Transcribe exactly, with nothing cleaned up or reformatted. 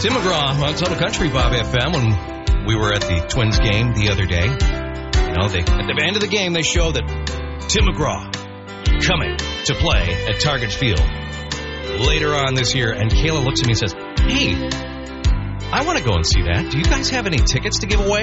Tim McGraw on Total Country Bob F M when we were at the Twins game the other day. You know, they, at the end of the game, they show that Tim McGraw coming to play at Target Field later on this year. And Kayla looks at me and says, hey, I want to go and see that. Do you guys have any tickets to give away?